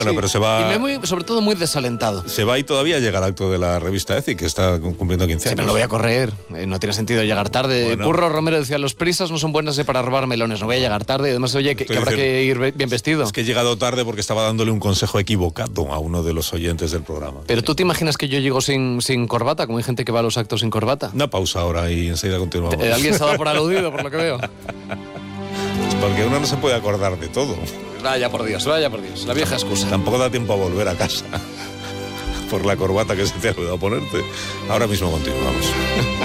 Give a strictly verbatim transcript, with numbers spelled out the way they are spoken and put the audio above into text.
Bueno, Sí. pero se va... Y me muy, sobre todo muy desalentado. Se va y todavía llega al acto de la revista ECI, que está cumpliendo quince Si años. me lo voy a correr, eh, no tiene sentido llegar tarde. Bueno. Curro Romero decía, los prisas no son buenas eh, para robar melones, no voy a llegar tarde. Además, oye, que, Estoy que habrá diciendo- que ir ve- bien vestido. Es que he llegado tarde porque estaba dándole un consejo equivocado a uno de los oyentes del programa. Pero tú te imaginas que yo llego sin, sin corbata, como hay gente que va a los actos sin corbata. Una pausa ahora y enseguida continuamos. Eh, alguien se ha dado por aludido, por lo que veo. Porque uno no se puede acordar de todo. Vaya por Dios, vaya por Dios. La vieja excusa. Tampoco da tiempo a volver a casa por la corbata que se te ha olvidado ponerte. Ahora mismo continuamos.